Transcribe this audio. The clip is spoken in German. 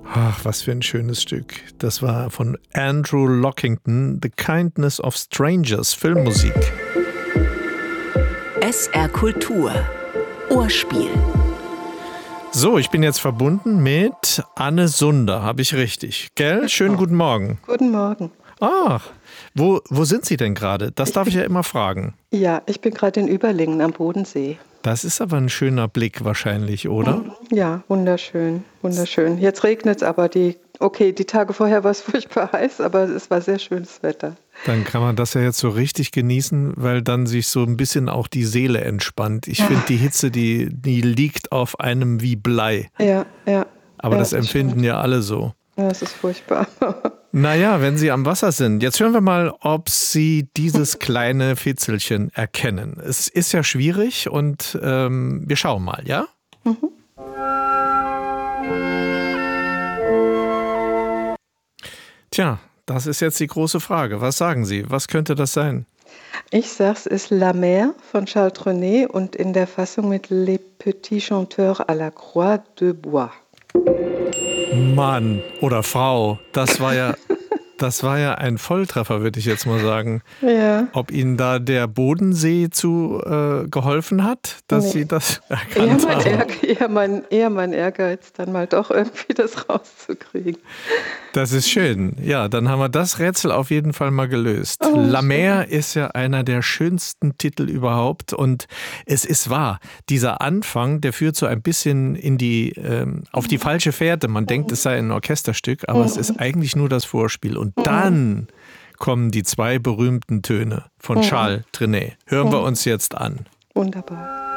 Ach, was für ein schönes Stück. Das war von Andrew Lockington, The Kindness of Strangers, Filmmusik. SR Kultur. Ohrspiel. So, ich bin jetzt verbunden mit Anne Sunder, habe ich richtig, gell? Schönen guten Morgen. Guten Morgen. Ach, wo sind Sie denn gerade? Das darf ich ja immer fragen. Ja, ich bin gerade in Überlingen am Bodensee. Das ist aber ein schöner Blick wahrscheinlich, oder? Ja, wunderschön, wunderschön. Jetzt regnet es aber, die Tage vorher war es furchtbar heiß, aber es war sehr schönes Wetter. Dann kann man das ja jetzt so richtig genießen, weil dann sich so ein bisschen auch die Seele entspannt. Ich finde, die Hitze, die liegt auf einem wie Blei. Ja. Aber ja, das empfinden stimmt. ja alle so. Ja, es ist furchtbar. Naja, wenn Sie am Wasser sind. Jetzt hören wir mal, ob Sie dieses kleine Fitzelchen erkennen. Es ist ja schwierig und wir schauen mal, ja? Tja, das ist jetzt die große Frage. Was sagen Sie? Was könnte das sein? Ich sag's, ist La Mer von Charles Trenet und in der Fassung mit Les Petits Chanteurs à la Croix de Bois. Mann oder Frau, das war ja ein Volltreffer, würde ich jetzt mal sagen. Ja. Ob Ihnen da der Bodensee geholfen hat, dass Sie das erkannt haben? Eher mein Ehrgeiz, dann mal doch irgendwie das rauszukriegen. Das ist schön. Ja, dann haben wir das Rätsel auf jeden Fall mal gelöst. La Mer ist ja einer der schönsten Titel überhaupt und es ist wahr, dieser Anfang, der führt so ein bisschen auf die falsche Fährte. Man denkt, es sei ein Orchesterstück, aber es ist eigentlich nur das Vorspiel. Und dann kommen die zwei berühmten Töne von Charles Trenet. Hören wir uns jetzt an. Wunderbar.